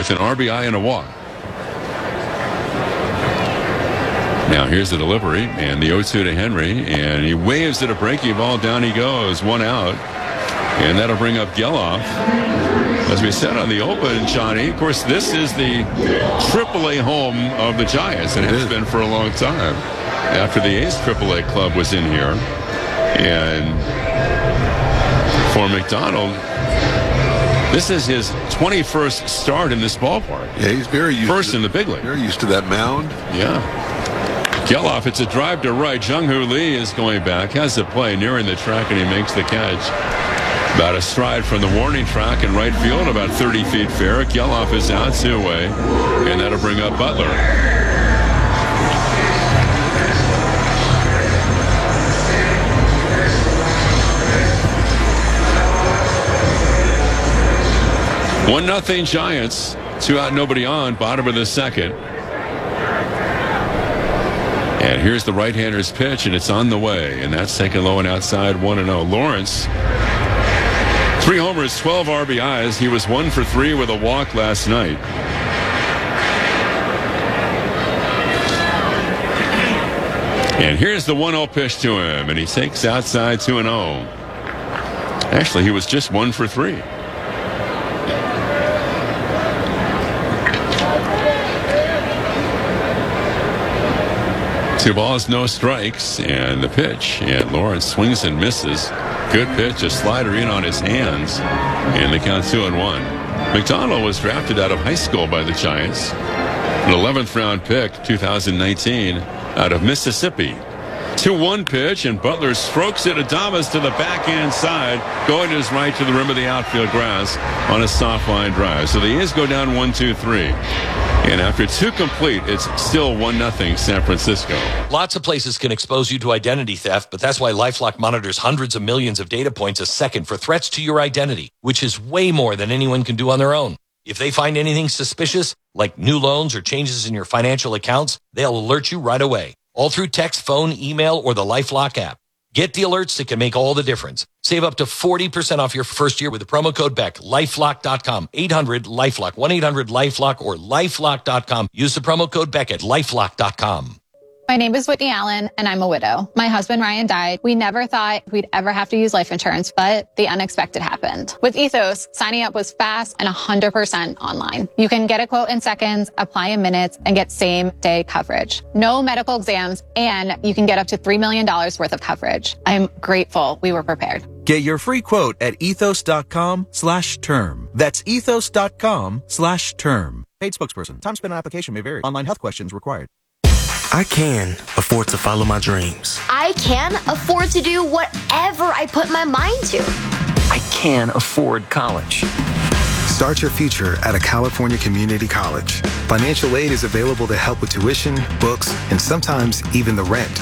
with an RBI and a walk. Now here's the delivery and the 0-2 to Henry, and he waves at a breaking ball. Down he goes, 1 out, and that'll bring up Geloff. As we said on the open, Johnny, of course, this is the AAA home of the Giants, and has been for a long time. After the A's AAA club was in here, and for McDonald, this is his 21st start in this ballpark. Yeah, he's very used first in the big league. Very used to that mound. Yeah. Geloff, it's a drive to right. Jung-Hoo Lee is going back, has the play nearing the track, and he makes the catch. About a stride from the warning track in right field, about 30 feet fair. Geloff is out 2 away, and that'll bring up Butler. One nothing Giants. 2 out, nobody on. Bottom of the second. And here's the right-hander's pitch, and it's on the way. And that's taken low and outside, 1-0. Lawrence, 3 homers, 12 RBIs. He was 1 for 3 with a walk last night. And here's the 1-0 pitch to him, and he takes outside 2-0. Actually, he was just 1 for 3. 2 balls, no strikes, and the pitch. And Lawrence swings and misses. Good pitch, a slider in on his hands, and they count 2-1. McDonald was drafted out of high school by the Giants. An 11th round pick, 2019, out of Mississippi. 2-1 pitch, and Butler strokes it. Adames to the backhand side, going to his right to the rim of the outfield grass on a soft line drive. So the A's go down 1-2-3. And after 2 complete, it's still 1-0 San Francisco. Lots of places can expose you to identity theft, but that's why LifeLock monitors hundreds of millions of data points a second for threats to your identity, which is way more than anyone can do on their own. If they find anything suspicious, like new loans or changes in your financial accounts, they'll alert you right away. All through text, phone, email, or the LifeLock app. Get the alerts that can make all the difference. Save up to 40% off your first year with the promo code BECK. LifeLock.com. 800-LifeLock. 1-800-LifeLock or LifeLock.com. Use the promo code BECK at LifeLock.com. My name is Whitney Allen, and I'm a widow. My husband, Ryan, died. We never thought we'd ever have to use life insurance, but the unexpected happened. With Ethos, signing up was fast and 100% online. You can get a quote in seconds, apply in minutes, and get same-day coverage. No medical exams, and you can get up to $3 million worth of coverage. I'm grateful we were prepared. Get your free quote at ethos.com/term. That's ethos.com/term. Paid spokesperson. Time spent on application may vary. Online health questions required. I can afford to follow my dreams. I can afford to do whatever I put my mind to. I can afford college. Start your future at a California community college. Financial aid is available to help with tuition, books, and sometimes even the rent.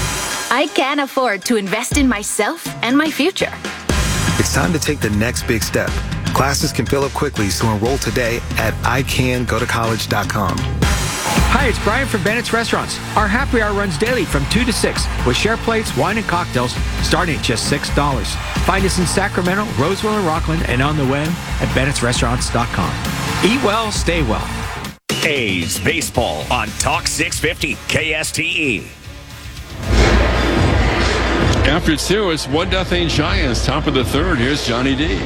I can afford to invest in myself and my future. It's time to take the next big step. Classes can fill up quickly, so enroll today at icangotocollege.com. Hi, it's Brian from Bennett's Restaurants. Our happy hour runs daily from 2 to 6 with share plates, wine, and cocktails starting at just $6. Find us in Sacramento, Roseville, and Rockland, and on the web at Bennett'sRestaurants.com. Eat well, stay well. A's baseball on Talk 650 KSTE. After 2, it's 1-0 Giants. Top of the third. Here's Johnny D.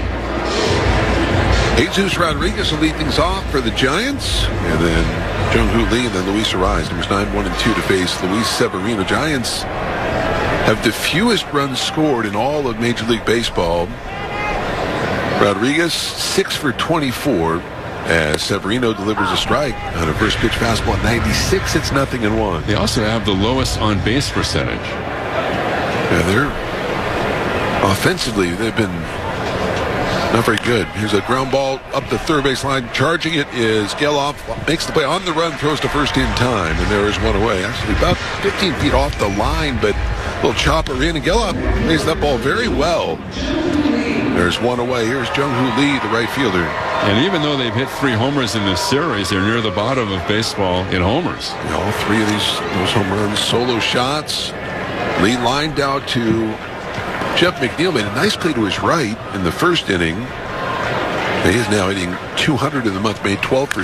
Jesus Rodriguez will lead things off for the Giants. And then Jung-Hoo Lee and then Luis Arraez, numbers 9, 1, and 2 to face Luis Severino. Giants have the fewest runs scored in all of Major League Baseball. Rodriguez, 6 for 24. As Severino delivers a strike on a first pitch fastball at 96. It's 0-1. They also have the lowest on-base percentage. Yeah, they're offensively, they've been not very good. Here's a ground ball up the third base line. Charging it is Geloff. Makes the play on the run, throws to first in time, and there is 1 away. Actually, about 15 feet off the line, but a little chopper in, and Geloff plays that ball very well. There's 1 away. Here's Jung-Hoo Lee, the right fielder. And even though they've hit 3 homers in this series, they're near the bottom of baseball in homers. Yeah, all 3 of those home runs, solo shots. Lee lined out to Jeff McNeil, made a nice play to his right in the first inning. He is now hitting 200 in the month, made 12%.